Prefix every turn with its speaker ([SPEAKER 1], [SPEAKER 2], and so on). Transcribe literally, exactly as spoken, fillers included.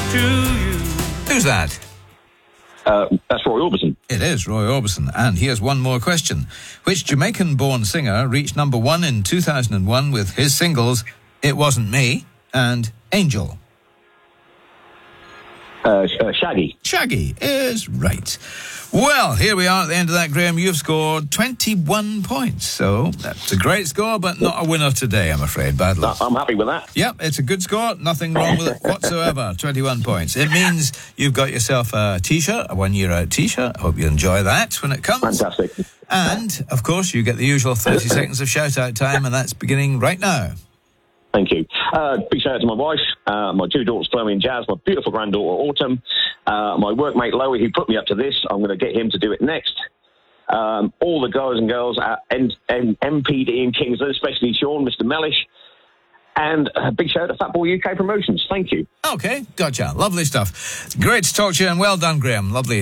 [SPEAKER 1] to you.
[SPEAKER 2] Who's that?
[SPEAKER 3] Uh, that's Roy Orbison.
[SPEAKER 2] It is Roy Orbison. And here's one more question. Which Jamaican-born singer reached number one in two thousand one with his singles It Wasn't Me and Angel?
[SPEAKER 3] Uh, uh, Shaggy.
[SPEAKER 2] Shaggy is right. Well, here we are at the end of that, Graham. You've scored twenty-one points. So that's a great score, but not a winner today, I'm afraid. Bad luck.
[SPEAKER 3] I'm happy with that.
[SPEAKER 2] Yep, it's a good score. Nothing wrong with it whatsoever. twenty-one points. It means you've got yourself a T-shirt, a one-year-out T-shirt. I hope you enjoy that when it comes.
[SPEAKER 3] Fantastic.
[SPEAKER 2] And, of course, you get the usual thirty seconds of shout-out time, and that's beginning right now.
[SPEAKER 3] Thank you. Uh, big shout out to my wife, uh, my two daughters, Chloe and Jazz, my beautiful granddaughter, Autumn, uh, my workmate, Lowy, who put me up to this. I'm going to get him to do it next. Um, all the guys and girls at N- N- M P D in Kingsland, especially Sean, Mister Mellish. And a big shout out to Fatboy U K Promotions. Thank you.
[SPEAKER 2] Okay, gotcha. Lovely stuff. Great to talk to you, and well done, Graham. Lovely.